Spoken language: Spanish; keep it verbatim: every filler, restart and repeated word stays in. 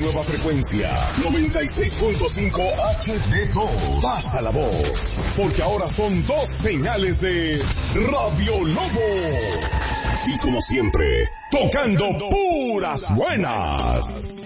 nueva frecuencia, noventa y seis punto cinco H D dos. Pasa la voz, porque ahora son dos señales de Radio Lobo. Y como siempre, tocando puras buenas.